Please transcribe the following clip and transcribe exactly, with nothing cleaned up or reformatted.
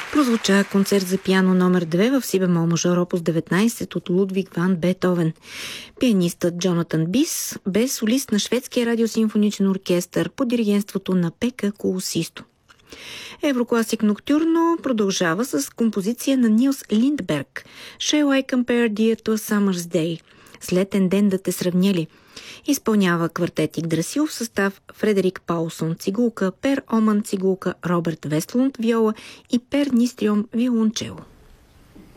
Прозвуча концерт за пиано номер две в си бемол мажор опус деветнайсет от Лудвиг ван Бетовен. Пианистът Джонатан Бис бе солист на Шведския радиосимфоничен оркестър под диригентството на Пека Куусисто. Еврокласик Ноктюрно продължава с композиция на Нилс Линдберг «Shall I compare dear to a summer's day?» Слетен ден да те сравняли. Изпълнява квартет Игдрасил в състав Фредерик Паулсон цигулка, Пер Оман цигулка, Роберт Вестлунд виола и Пер Нистрьом виолончело.